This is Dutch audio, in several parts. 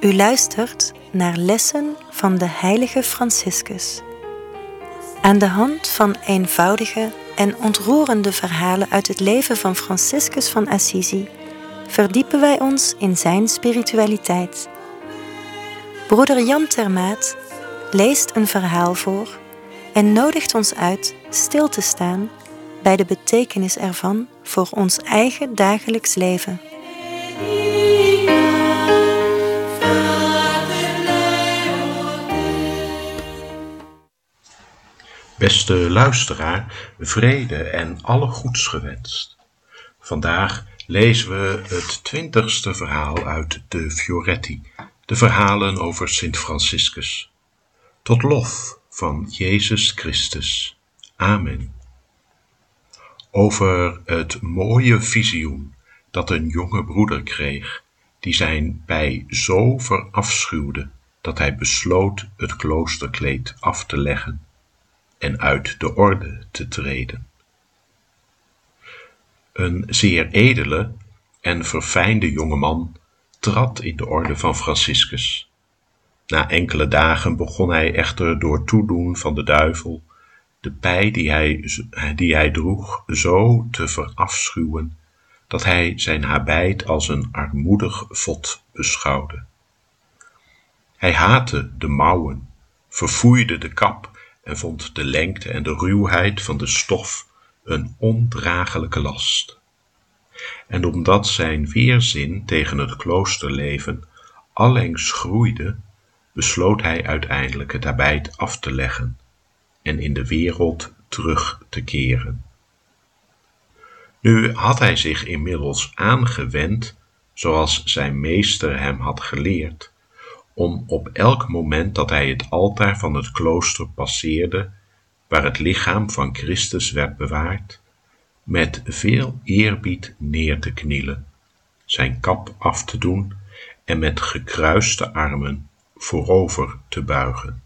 U luistert naar lessen van de heilige Franciscus. Aan de hand van eenvoudige en ontroerende verhalen uit het leven van Franciscus van Assisi verdiepen wij ons in zijn spiritualiteit. Broeder Jan Termaat leest een verhaal voor en nodigt ons uit stil te staan bij de betekenis ervan voor ons eigen dagelijks leven. Beste luisteraar, vrede en alle goeds gewenst. Vandaag lezen we het 20ste verhaal uit de Fioretti, de verhalen over Sint Franciscus. Tot lof van Jezus Christus. Amen. Over het mooie visioen dat een jonge broeder kreeg, die zijn bij zo verafschuwde, dat hij besloot het kloosterkleed af te leggen en uit de orde te treden. Een zeer edele en verfijnde jongeman trad in de orde van Franciscus. Na enkele dagen begon hij echter door toedoen van de duivel de pij die hij droeg zo te verafschuwen, dat hij zijn habit als een armoedig vod beschouwde. Hij haatte de mouwen, verfoeide de kap en vond de lengte en de ruwheid van de stof een ondraaglijke last. En omdat zijn weerzin tegen het kloosterleven allengs groeide, besloot hij uiteindelijk het habit af te leggen en in de wereld terug te keren. Nu had hij zich inmiddels aangewend, zoals zijn meester hem had geleerd, om op elk moment dat hij het altaar van het klooster passeerde, waar het lichaam van Christus werd bewaard, met veel eerbied neer te knielen, zijn kap af te doen en met gekruiste armen voorover te buigen.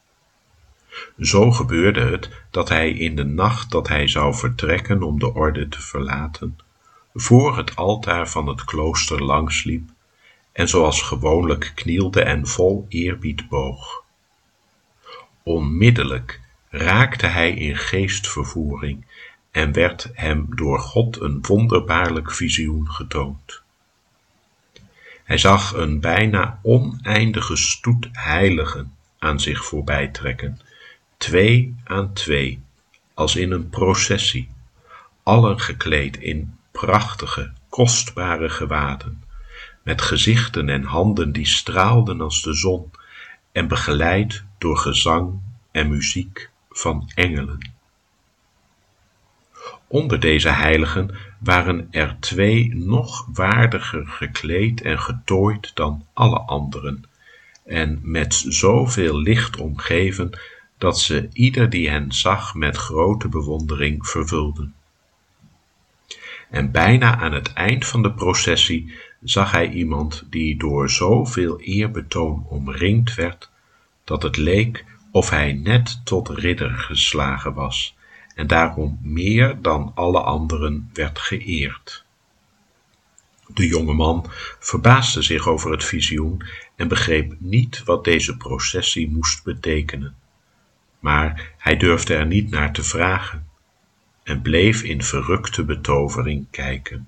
Zo gebeurde het dat hij in de nacht dat hij zou vertrekken om de orde te verlaten, voor het altaar van het klooster langsliep en zoals gewoonlijk knielde en vol eerbied boog. Onmiddellijk raakte hij in geestvervoering en werd hem door God een wonderbaarlijk visioen getoond. Hij zag een bijna oneindige stoet heiligen aan zich voorbij trekken, 2 aan 2, als in een processie, allen gekleed in prachtige, kostbare gewaden, met gezichten en handen die straalden als de zon en begeleid door gezang en muziek van engelen. Onder deze heiligen waren er 2 nog waardiger gekleed en getooid dan alle anderen, en met zoveel licht omgeven dat ze ieder die hen zag met grote bewondering vervulden. En bijna aan het eind van de processie zag hij iemand die door zoveel eerbetoon omringd werd, dat het leek of hij net tot ridder geslagen was en daarom meer dan alle anderen werd geëerd. De jongeman verbaasde zich over het visioen en begreep niet wat deze processie moest betekenen, maar hij durfde er niet naar te vragen en bleef in verrukte betovering kijken.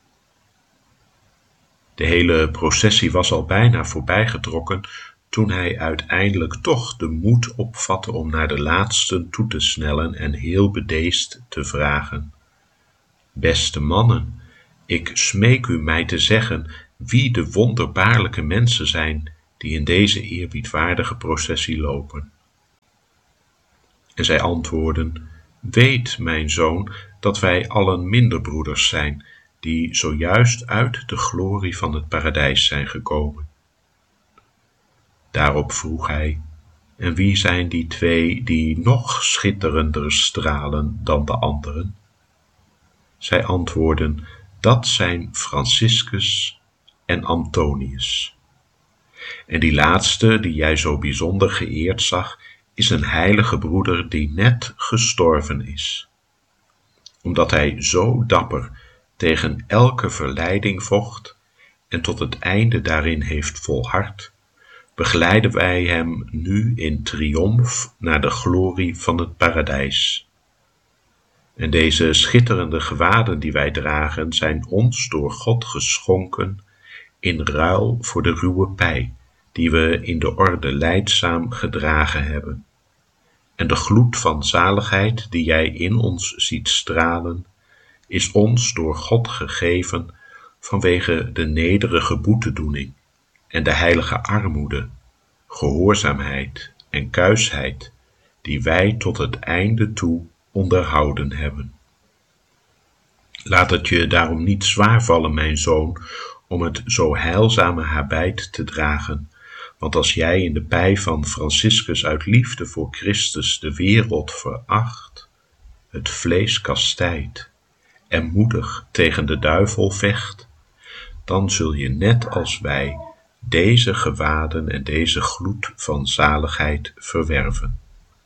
De hele processie was al bijna voorbijgetrokken toen hij uiteindelijk toch de moed opvatte om naar de laatsten toe te snellen en heel bedeesd te vragen: Beste mannen, ik smeek u mij te zeggen wie de wonderbaarlijke mensen zijn die in deze eerbiedwaardige processie lopen. En zij antwoordden: Weet, mijn zoon, dat wij allen minderbroeders zijn, die zojuist uit de glorie van het paradijs zijn gekomen. Daarop vroeg hij: En wie zijn die 2 die nog schitterender stralen dan de anderen? Zij antwoordden: Dat zijn Franciscus en Antonius. En die laatste, die jij zo bijzonder geëerd zag, is een heilige broeder die net gestorven is. Omdat hij zo dapper tegen elke verleiding vocht en tot het einde daarin heeft volhard, begeleiden wij hem nu in triomf naar de glorie van het paradijs. En deze schitterende gewaden die wij dragen, zijn ons door God geschonken in ruil voor de ruwe pij, die we in de orde lijdzaam gedragen hebben. En de gloed van zaligheid die jij in ons ziet stralen, is ons door God gegeven vanwege de nederige boetedoening en de heilige armoede, gehoorzaamheid en kuisheid die wij tot het einde toe onderhouden hebben. Laat het je daarom niet zwaar vallen, mijn zoon, om het zo heilzame habit te dragen, want als jij in de pij van Franciscus uit liefde voor Christus de wereld veracht, het vlees kastijdt en moedig tegen de duivel vecht, dan zul je net als wij deze gewaden en deze gloed van zaligheid verwerven.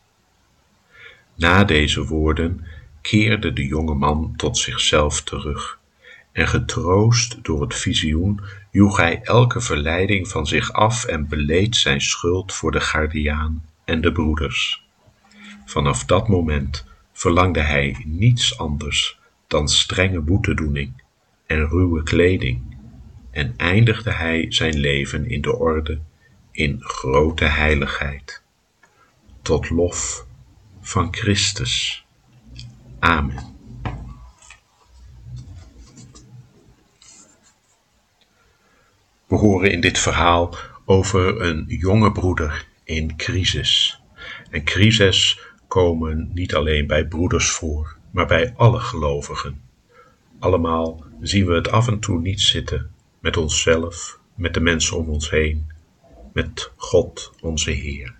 Na deze woorden keerde de jonge man tot zichzelf terug, en getroost door het visioen joeg hij elke verleiding van zich af en beleed zijn schuld voor de Gardiaan en de broeders. Vanaf dat moment verlangde hij niets anders dan strenge boetedoening en ruwe kleding, en eindigde hij zijn leven in de orde in grote heiligheid. Tot lof van Christus. Amen. We horen in dit verhaal over een jonge broeder in crisis. En crises komen niet alleen bij broeders voor, maar bij alle gelovigen. Allemaal zien we het af en toe niet zitten met onszelf, met de mensen om ons heen, met God onze Heer.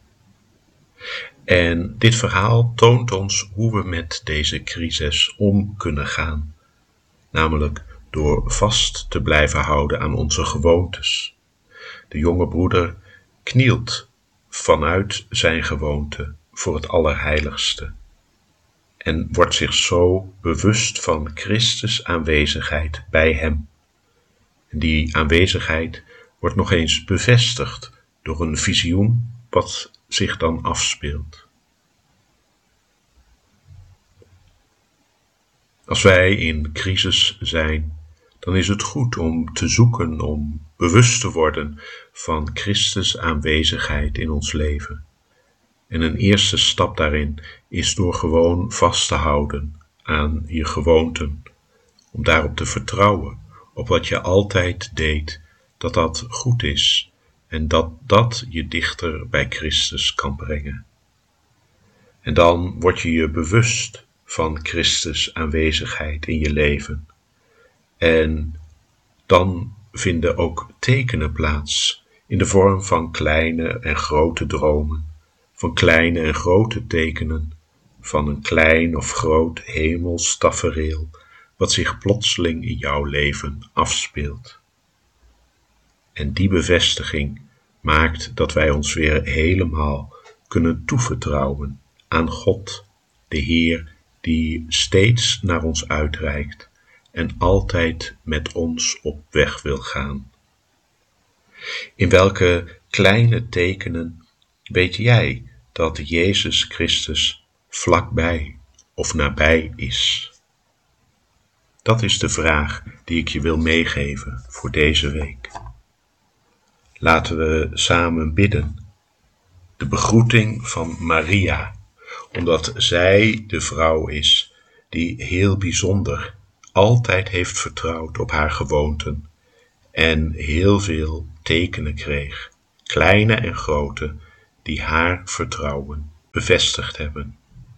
En dit verhaal toont ons hoe we met deze crisis om kunnen gaan, namelijk door vast te blijven houden aan onze gewoontes. De jonge broeder knielt vanuit zijn gewoonte voor het Allerheiligste en wordt zich zo bewust van Christus' aanwezigheid bij hem. En die aanwezigheid wordt nog eens bevestigd door een visioen wat zich dan afspeelt. Als wij in crisis zijn, dan is het goed om te zoeken, om bewust te worden van Christus' aanwezigheid in ons leven. En een eerste stap daarin is door gewoon vast te houden aan je gewoonten, om daarop te vertrouwen, op wat je altijd deed, dat dat goed is en dat dat je dichter bij Christus kan brengen. En dan word je je bewust van Christus' aanwezigheid in je leven. En dan vinden ook tekenen plaats in de vorm van kleine en grote dromen, van kleine en grote tekenen, van een klein of groot hemels tafereel, wat zich plotseling in jouw leven afspeelt. En die bevestiging maakt dat wij ons weer helemaal kunnen toevertrouwen aan God, de Heer, die steeds naar ons uitreikt en altijd met ons op weg wil gaan. In welke kleine tekenen weet jij dat Jezus Christus vlakbij of nabij is? Dat is de vraag die ik je wil meegeven voor deze week. Laten we samen bidden. De begroeting van Maria, omdat zij de vrouw is die heel bijzonder altijd heeft vertrouwd op haar gewoonten en heel veel tekenen kreeg, kleine en grote, die haar vertrouwen bevestigd hebben.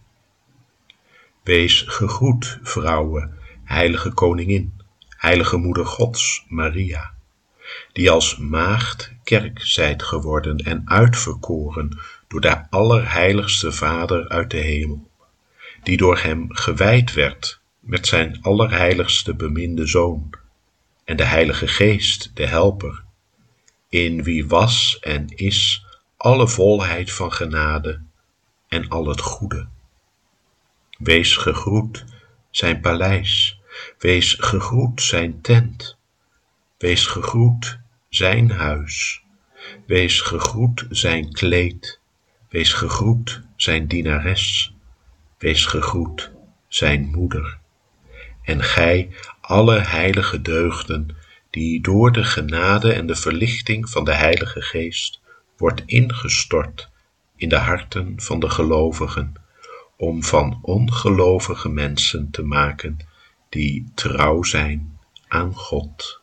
Wees gegroet, vrouwen, heilige koningin, heilige moeder Gods, Maria, die als maagd kerk zijt geworden en uitverkoren door de allerheiligste Vader uit de hemel, die door hem gewijd werd met zijn allerheiligste beminde Zoon en de Heilige Geest, de Helper, in wie was en is alle volheid van genade en al het goede. Wees gegroet zijn paleis, wees gegroet zijn tent, Wees gegroet zijn huis. Wees gegroet zijn kleed. Wees gegroet zijn dienares. Wees gegroet zijn moeder. En gij, alle heilige deugden, die door de genade en de verlichting van de Heilige Geest wordt ingestort in de harten van de gelovigen, om van ongelovige mensen te maken die trouw zijn aan God.